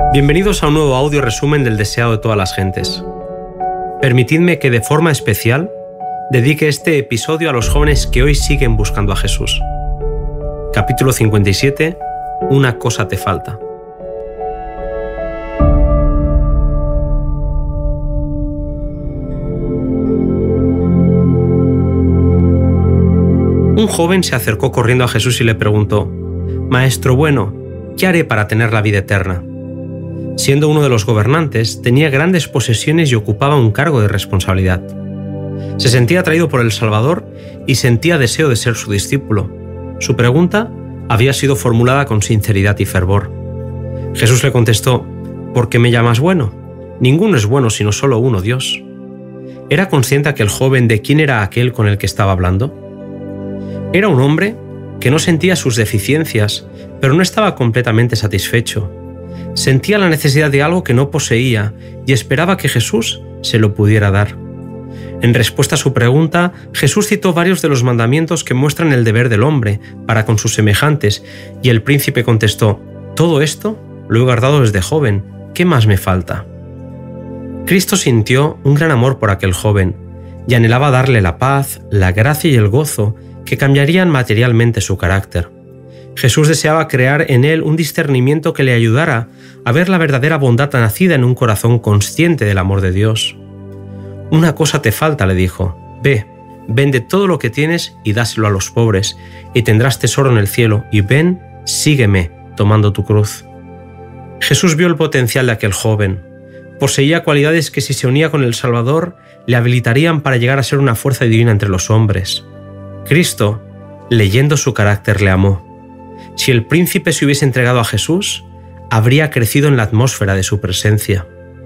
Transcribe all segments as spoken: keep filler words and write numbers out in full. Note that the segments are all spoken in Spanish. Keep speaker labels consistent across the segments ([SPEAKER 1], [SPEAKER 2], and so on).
[SPEAKER 1] Bienvenidos a un nuevo audio resumen del deseado de todas las gentes. Permitidme que de forma especial dedique este episodio a los jóvenes que hoy siguen buscando a Jesús. Capítulo cincuenta y siete. Una cosa te falta. Un joven se acercó corriendo a Jesús y le preguntó: «Maestro bueno, ¿qué haré para tener la vida eterna?». Siendo uno de los gobernantes, tenía grandes posesiones y ocupaba un cargo de responsabilidad. Se sentía atraído por el Salvador y sentía deseo de ser su discípulo. Su pregunta había sido formulada con sinceridad y fervor. Jesús le contestó: «¿Por qué me llamas bueno? Ninguno es bueno sino solo uno, Dios». ¿Era consciente aquel joven de quién era aquel con el que estaba hablando? Era un hombre que no sentía sus deficiencias, pero no estaba completamente satisfecho. Sentía la necesidad de algo que no poseía y esperaba que Jesús se lo pudiera dar. En respuesta a su pregunta, Jesús citó varios de los mandamientos que muestran el deber del hombre para con sus semejantes, y el príncipe contestó: «Todo esto lo he guardado desde joven, ¿qué más me falta?». Cristo sintió un gran amor por aquel joven y anhelaba darle la paz, la gracia y el gozo que cambiarían materialmente su carácter. Jesús deseaba crear en él un discernimiento que le ayudara a ver la verdadera bondad nacida en un corazón consciente del amor de Dios. «Una cosa te falta», le dijo. «Ve, vende todo lo que tienes y dáselo a los pobres, y tendrás tesoro en el cielo, y ven, sígueme, tomando tu cruz». Jesús vio el potencial de aquel joven. Poseía cualidades que, si se unía con el Salvador, le habilitarían para llegar a ser una fuerza divina entre los hombres. Cristo, leyendo su carácter, le amó. Si el príncipe se hubiese entregado a Jesús, habría crecido en la atmósfera de su presencia.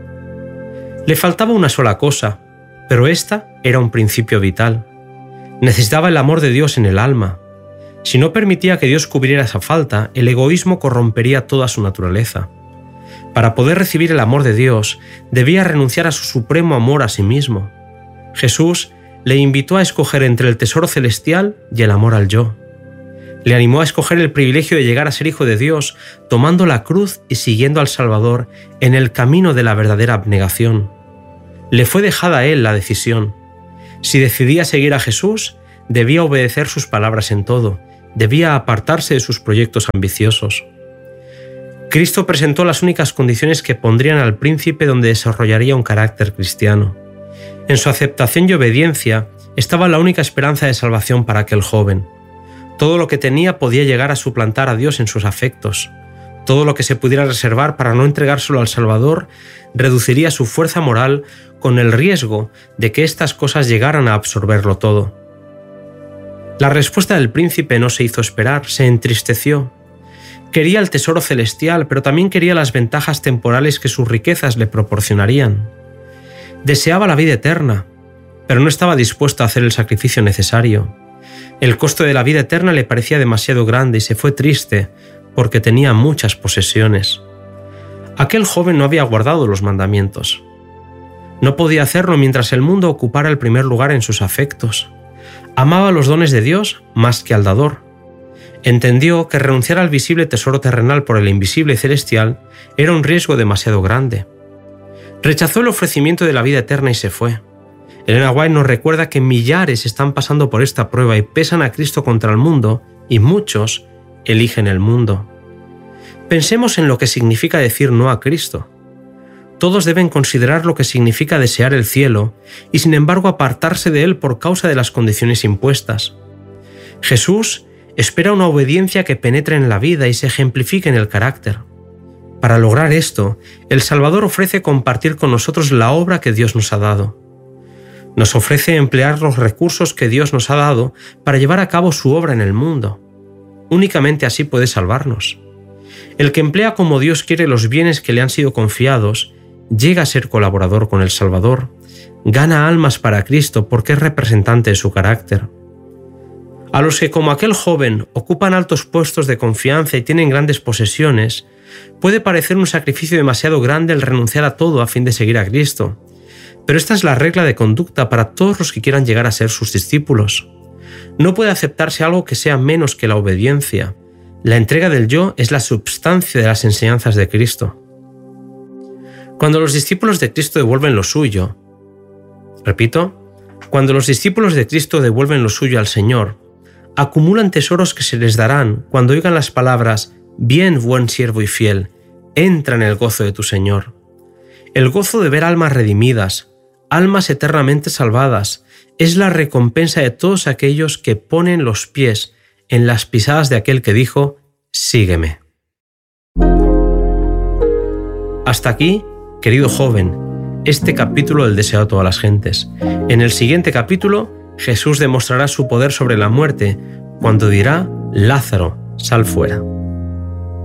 [SPEAKER 1] Le faltaba una sola cosa, pero esta era un principio vital. Necesitaba el amor de Dios en el alma. Si no permitía que Dios cubriera esa falta, el egoísmo corrompería toda su naturaleza. Para poder recibir el amor de Dios, debía renunciar a su supremo amor a sí mismo. Jesús le invitó a escoger entre el tesoro celestial y el amor al yo. Le animó a escoger el privilegio de llegar a ser hijo de Dios, tomando la cruz y siguiendo al Salvador en el camino de la verdadera abnegación. Le fue dejada a él la decisión. Si decidía seguir a Jesús, debía obedecer sus palabras en todo, debía apartarse de sus proyectos ambiciosos. Cristo presentó las únicas condiciones que pondrían al príncipe donde desarrollaría un carácter cristiano. En su aceptación y obediencia estaba la única esperanza de salvación para aquel joven. Todo lo que tenía podía llegar a suplantar a Dios en sus afectos. Todo lo que se pudiera reservar para no entregárselo al Salvador reduciría su fuerza moral con el riesgo de que estas cosas llegaran a absorberlo todo. La respuesta del príncipe no se hizo esperar, se entristeció. Quería el tesoro celestial, pero también quería las ventajas temporales que sus riquezas le proporcionarían. Deseaba la vida eterna, pero no estaba dispuesto a hacer el sacrificio necesario. El costo de la vida eterna le parecía demasiado grande y se fue triste porque tenía muchas posesiones. Aquel joven no había guardado los mandamientos. No podía hacerlo mientras el mundo ocupara el primer lugar en sus afectos. Amaba los dones de Dios más que al dador. Entendió que renunciar al visible tesoro terrenal por el invisible y celestial era un riesgo demasiado grande. Rechazó el ofrecimiento de la vida eterna y se fue. Elena White nos recuerda que millares están pasando por esta prueba y pesan a Cristo contra el mundo, y muchos eligen el mundo. Pensemos en lo que significa decir no a Cristo. Todos deben considerar lo que significa desear el cielo y sin embargo apartarse de él por causa de las condiciones impuestas. Jesús espera una obediencia que penetre en la vida y se ejemplifique en el carácter. Para lograr esto, el Salvador ofrece compartir con nosotros la obra que Dios nos ha dado. Nos ofrece emplear los recursos que Dios nos ha dado para llevar a cabo su obra en el mundo. Únicamente así puede salvarnos. El que emplea como Dios quiere los bienes que le han sido confiados, llega a ser colaborador con el Salvador, gana almas para Cristo porque es representante de su carácter. A los que, como aquel joven, ocupan altos puestos de confianza y tienen grandes posesiones, puede parecer un sacrificio demasiado grande el renunciar a todo a fin de seguir a Cristo. Pero esta es la regla de conducta para todos los que quieran llegar a ser sus discípulos. No puede aceptarse algo que sea menos que la obediencia. La entrega del yo es la substancia de las enseñanzas de Cristo. Cuando los discípulos de Cristo devuelven lo suyo, repito, cuando los discípulos de Cristo devuelven lo suyo al Señor, acumulan tesoros que se les darán cuando oigan las palabras: «Bien, buen siervo y fiel, entra en el gozo de tu Señor». El gozo de ver almas redimidas, almas eternamente salvadas, es la recompensa de todos aquellos que ponen los pies en las pisadas de aquel que dijo: «Sígueme». Hasta aquí, querido joven, este capítulo del deseo a todas las gentes. En el siguiente capítulo, Jesús demostrará su poder sobre la muerte cuando dirá: «Lázaro, sal fuera».